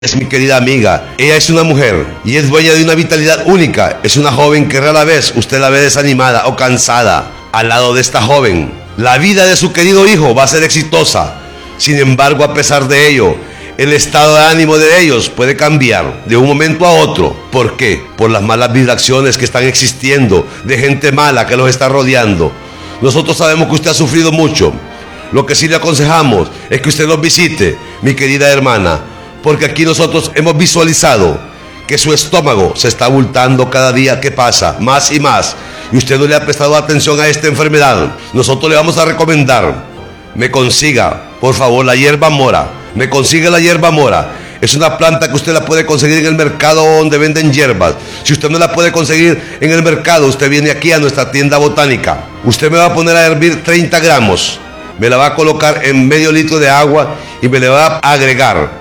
Es mi querida amiga. Ella es una mujer y es dueña de una vitalidad única. Es una joven que rara vez usted la ve desanimada o cansada. Al lado de esta joven, la vida de su querido hijo va a ser exitosa. Sin embargo, a pesar de ello, el estado de ánimo de ellos puede cambiar de un momento a otro. ¿Por qué? Por las malas vibraciones que están existiendo, de gente mala que los está rodeando. Nosotros sabemos que usted ha sufrido mucho. Lo que sí le aconsejamos es que usted nos visite, mi querida hermana, porque aquí nosotros hemos visualizado que su estómago se está abultando cada día que pasa, más y más, y usted no le ha prestado atención a esta enfermedad. Nosotros le vamos a recomendar, me consiga, por favor, la hierba mora. Me consigue la hierba mora. Es una planta que usted la puede conseguir en el mercado donde venden hierbas. Si usted no la puede conseguir en el mercado, usted viene aquí a nuestra tienda botánica. Usted me va a poner a hervir 30 gramos. Me la va a colocar en medio litro de agua y me le va a agregar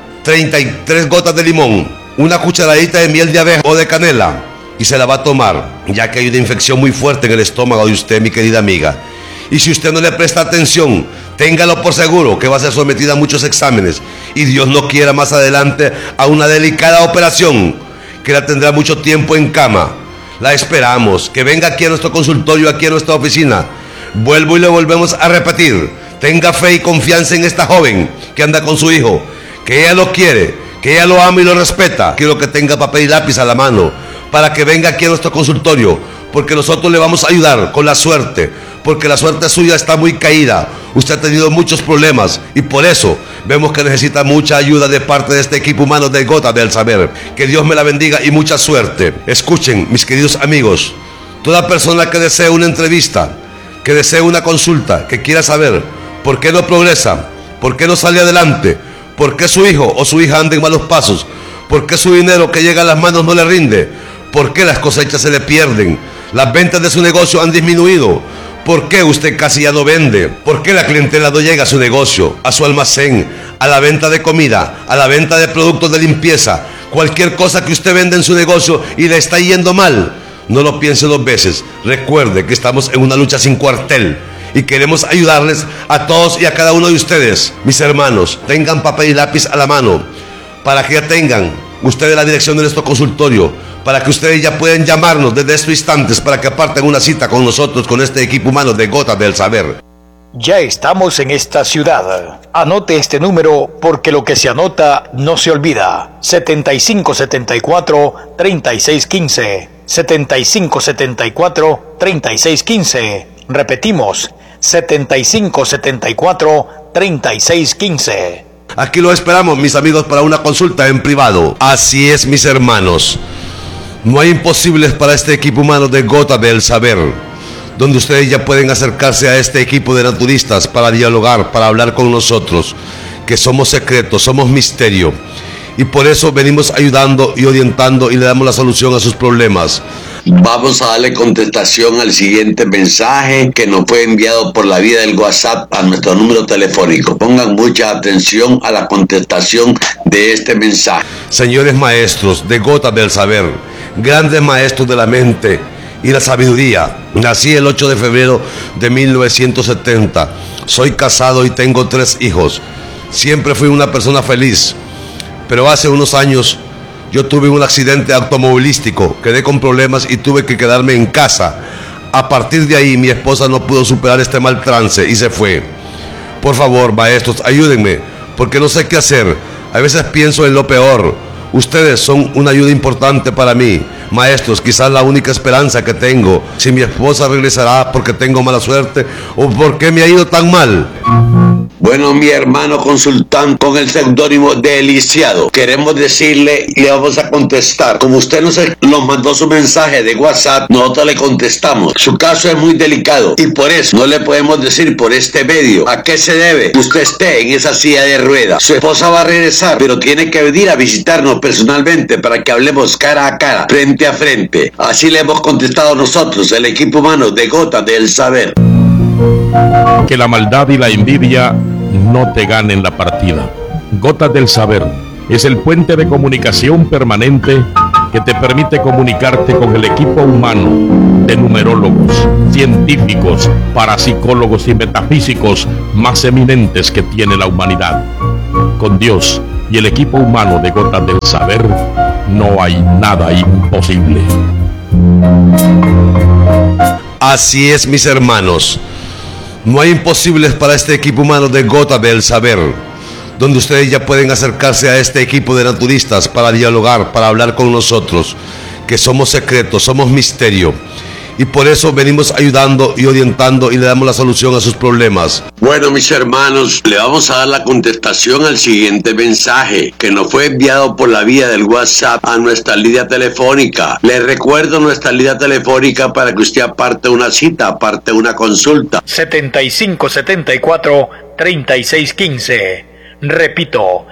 33 gotas de limón, una cucharadita de miel de abeja o de canela, y se la va a tomar, ya que hay una infección muy fuerte en el estómago de usted, mi querida amiga. Y si usted no le presta atención, téngalo por seguro que va a ser sometida a muchos exámenes, y Dios no quiera más adelante a una delicada operación que la tendrá mucho tiempo en cama. La esperamos, que venga aquí a nuestro consultorio, aquí a nuestra oficina. Vuelvo y le volvemos a repetir, tenga fe y confianza en esta joven que anda con su hijo, que ella lo quiere, que ella lo ama y lo respeta. Quiero que tenga papel y lápiz a la mano para que venga aquí a nuestro consultorio, porque nosotros le vamos a ayudar con la suerte, porque la suerte suya está muy caída. Usted ha tenido muchos problemas y por eso vemos que necesita mucha ayuda de parte de este equipo humano de Gotas del Saber. Que Dios me la bendiga y mucha suerte. Escuchen, mis queridos amigos, toda persona que desee una entrevista, que desee una consulta, que quiera saber por qué no progresa, por qué no sale adelante, por qué su hijo o su hija anda en malos pasos, por qué su dinero que llega a las manos no le rinde, por qué las cosechas se le pierden, las ventas de su negocio han disminuido, por qué usted casi ya no vende, por qué la clientela no llega a su negocio, a su almacén, a la venta de comida, a la venta de productos de limpieza, cualquier cosa que usted vende en su negocio y le está yendo mal. No lo piense dos veces. Recuerde que estamos en una lucha sin cuartel y queremos ayudarles a todos y a cada uno de ustedes. Mis hermanos, tengan papel y lápiz a la mano para que ya tengan ustedes la dirección de nuestro consultorio, para que ustedes ya puedan llamarnos desde estos instantes para que aparten una cita con nosotros, con este equipo humano de Gotas del Saber. Ya estamos en esta ciudad. Anote este número porque lo que se anota no se olvida. 7574-3615. 7574-3615. Repetimos, 7574-3615. Aquí lo esperamos, mis amigos, para una consulta en privado. Así es, mis hermanos. No hay imposibles para este equipo humano de Gotas del Saber, donde ustedes ya pueden acercarse a este equipo de naturistas para dialogar, para hablar con nosotros, que somos secretos, somos misterio. Y por eso venimos ayudando y orientando y le damos la solución a sus problemas. Vamos a darle contestación al siguiente mensaje que nos fue enviado por la vía del WhatsApp a nuestro número telefónico. Pongan mucha atención a la contestación de este mensaje. Señores maestros de Gotas del Saber, grandes maestros de la mente y la sabiduría, nací el 8 de febrero de 1970. Soy casado y tengo 3 hijos. Siempre fui una persona feliz, pero hace unos años yo tuve un accidente automovilístico, quedé con problemas y tuve que quedarme en casa. A partir de ahí mi esposa no pudo superar este mal trance y se fue. Por favor, maestros, ayúdenme, porque no sé qué hacer. A veces pienso en lo peor. Ustedes son una ayuda importante para mí. Maestros, quizás la única esperanza que tengo. Si mi esposa regresará porque tengo mala suerte o porque me ha ido tan mal. Bueno, mi hermano consultante con el seudónimo de Eliciado, queremos decirle y le vamos a contestar. Como usted nos mandó su mensaje de WhatsApp, nosotros le contestamos. Su caso es muy delicado y por eso no le podemos decir por este medio a qué se debe que usted esté en esa silla de ruedas. Su esposa va a regresar, pero tiene que venir a visitarnos personalmente para que hablemos cara a cara, frente a frente. Así le hemos contestado nosotros, el equipo humano de Gotas del Saber. Que la maldad y la envidia no te ganen la partida. Gotas del Saber es el puente de comunicación permanente que te permite comunicarte con el equipo humano de numerólogos, científicos, parapsicólogos y metafísicos más eminentes que tiene la humanidad. Con Dios y el equipo humano de Gotas del Saber, no hay nada imposible. Así es, mis hermanos. No hay imposibles para este equipo humano de Gotas del Saber, donde ustedes ya pueden acercarse a este equipo de naturistas para dialogar, para hablar con nosotros, que somos secretos, somos misterio. Y por eso venimos ayudando y orientando y le damos la solución a sus problemas. Bueno, mis hermanos, le vamos a dar la contestación al siguiente mensaje que nos fue enviado por la vía del WhatsApp a nuestra línea telefónica. Les recuerdo nuestra línea telefónica para que usted aparte una cita, aparte una consulta. 7574-3615. Repito,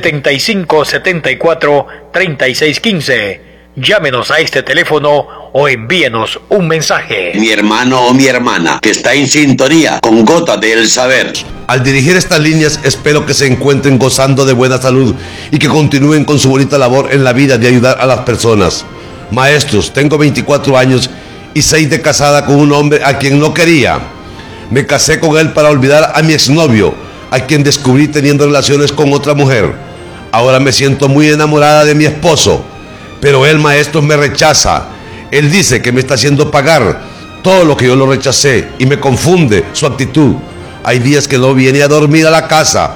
7574-3615. Llámenos a este teléfono o envíenos un mensaje. Mi hermano o mi hermana que está en sintonía con Gotas del Saber. Al dirigir estas líneas, espero que se encuentren gozando de buena salud y que continúen con su bonita labor en la vida de ayudar a las personas. Maestros, tengo 24 años y 6 de casada con un hombre a quien no quería. Me casé con él para olvidar a mi exnovio, a quien descubrí teniendo relaciones con otra mujer. Ahora me siento muy enamorada de mi esposo, pero él, maestro, me rechaza. Él dice que me está haciendo pagar todo lo que yo lo rechacé y me confunde su actitud. Hay días que no viene a dormir a la casa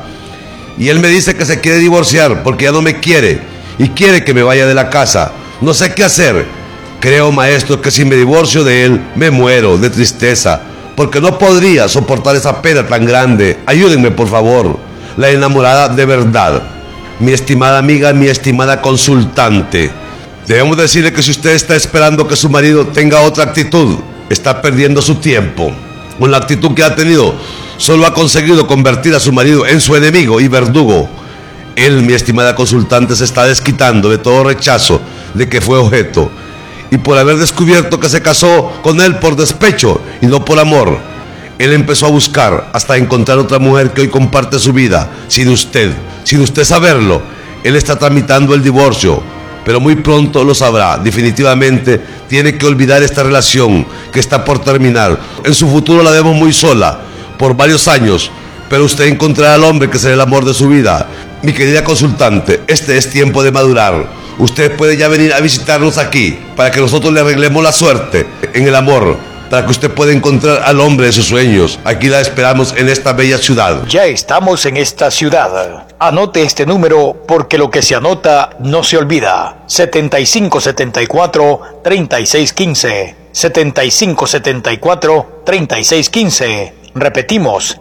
y él me dice que se quiere divorciar porque ya no me quiere y quiere que me vaya de la casa. No sé qué hacer. Creo, maestro, que si me divorcio de él me muero de tristeza porque no podría soportar esa pena tan grande. Ayúdenme, por favor. La enamorada de verdad. Mi estimada amiga, mi estimada consultante, debemos decirle que si usted está esperando que su marido tenga otra actitud, está perdiendo su tiempo. Con la actitud que ha tenido, solo ha conseguido convertir a su marido en su enemigo y verdugo. Él, mi estimada consultante, se está desquitando de todo rechazo de que fue objeto. Y por haber descubierto que se casó con él por despecho y no por amor, él empezó a buscar hasta encontrar otra mujer que hoy comparte su vida sin usted saberlo. Él está tramitando el divorcio, pero muy pronto lo sabrá. Definitivamente tiene que olvidar esta relación que está por terminar. En su futuro la vemos muy sola por varios años, pero usted encontrará al hombre que será el amor de su vida. Mi querida consultante, este es tiempo de madurar. Usted puede ya venir a visitarnos aquí para que nosotros le arreglemos la suerte en el amor, para que usted pueda encontrar al hombre de sus sueños. Aquí la esperamos en esta bella ciudad. Ya estamos en esta ciudad. Anote este número porque lo que se anota no se olvida. 7574-3615. 7574-3615. Repetimos,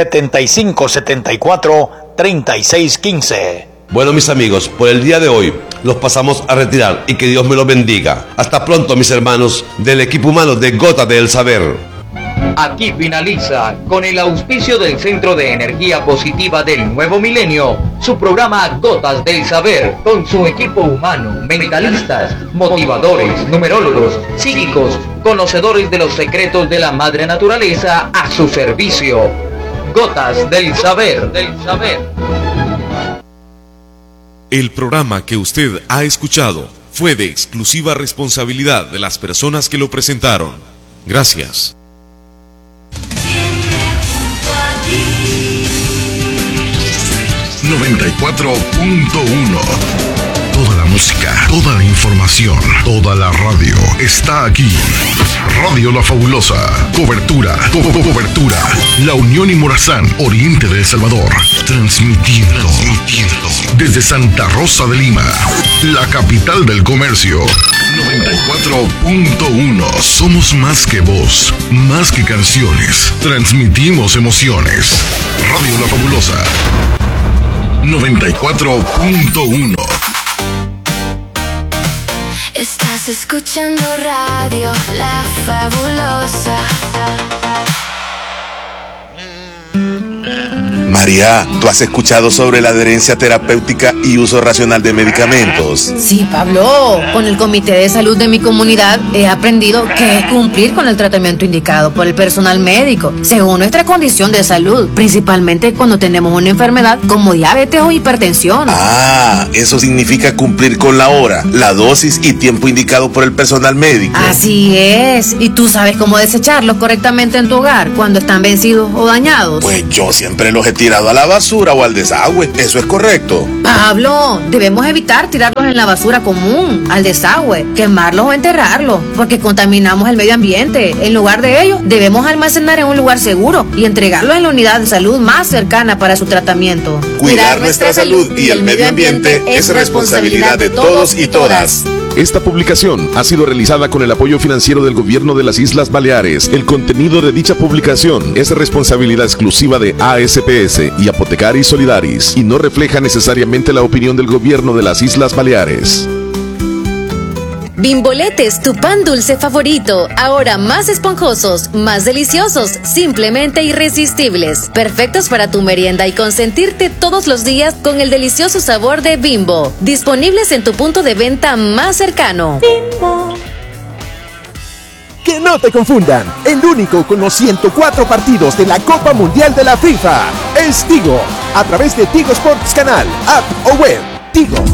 7574-3615. Bueno, mis amigos, por el día de hoy los pasamos a retirar y que Dios me los bendiga. Hasta pronto, mis hermanos del equipo humano de Gotas del Saber. Aquí finaliza, con el auspicio del Centro de Energía Positiva del Nuevo Milenio, su programa Gotas del Saber, con su equipo humano, mentalistas, motivadores, numerólogos, psíquicos, conocedores de los secretos de la madre naturaleza a su servicio. Gotas del Saber. El programa que usted ha escuchado fue de exclusiva responsabilidad de las personas que lo presentaron. Gracias. 94.1. Toda la música, toda la información, toda la radio está aquí. Radio La Fabulosa. Cobertura. La Unión y Morazán, oriente de El Salvador. Transmitiendo desde Santa Rosa de Lima, la capital del comercio. 94.1. Somos más que voz, más que canciones. Transmitimos emociones. Radio La Fabulosa. 94.1. Estás escuchando Radio La Fabulosa. María, ¿tú has escuchado sobre la adherencia terapéutica y uso racional de medicamentos? Sí, Pablo. Con el Comité de Salud de mi comunidad he aprendido que es cumplir con el tratamiento indicado por el personal médico, según nuestra condición de salud, principalmente cuando tenemos una enfermedad como diabetes o hipertensión. Ah, eso significa cumplir con la hora, la dosis y tiempo indicado por el personal médico. Así es. ¿Y tú sabes cómo desecharlos correctamente en tu hogar cuando están vencidos o dañados? Pues yo siempre los he tirado tirado a la basura o al desagüe. Eso es correcto. Pablo, debemos evitar tirarlos en la basura común, al desagüe, quemarlos o enterrarlos, porque contaminamos el medio ambiente. En lugar de ello, debemos almacenar en un lugar seguro y entregarlos en la unidad de salud más cercana para su tratamiento. Cuidar nuestra salud y el medio ambiente es responsabilidad de todos y todas. Esta publicación ha sido realizada con el apoyo financiero del Gobierno de las Islas Baleares. El contenido de dicha publicación es responsabilidad exclusiva de ASPS y Apotecaris Solidaris y no refleja necesariamente la opinión del Gobierno de las Islas Baleares. Bimboletes, tu pan dulce favorito, ahora más esponjosos, más deliciosos, simplemente irresistibles, perfectos para tu merienda y consentirte todos los días con el delicioso sabor de Bimbo, disponibles en tu punto de venta más cercano. Bimbo. Que no te confundan, el único con los 104 partidos de la Copa Mundial de la FIFA es Tigo, a través de Tigo Sports Canal, app o web. Tigo.